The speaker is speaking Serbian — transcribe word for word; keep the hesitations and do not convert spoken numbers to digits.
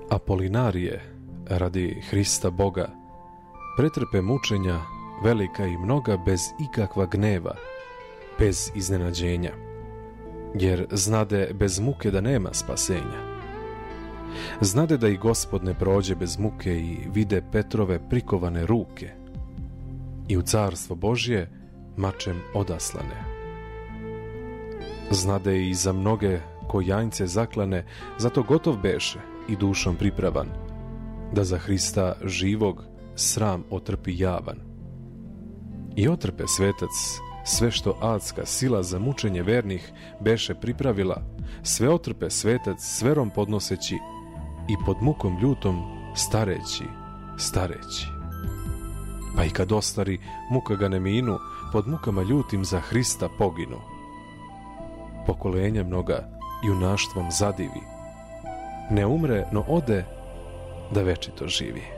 Apolinarije, radi Hrista Boga, pretrpe mučenja velika i mnoga bez ikakva gneva, bez iznenađenja, jer znade bez muke da nema spasenja. Znade da i Gospod ne prođe bez muke i vide Petrove prikovane ruke i u carstvo Božje mačem odaslane. Znade i za mnoge ko janjce zaklane, zato gotov beše i dušom pripravan, da za Hrista živog sram otrpi javan. I otrpe svetac sve što adska sila za mučenje vernih beše pripravila, sve otrpe svetac s verom podnoseći i pod mukom ljutom stareći, stareći. Pa i kad ostari, muka ga ne minu, pod mukama ljutim za Hrista poginu. Pokolenje mnoga junaštvom zadivi, ne umre, no ode da večito živi.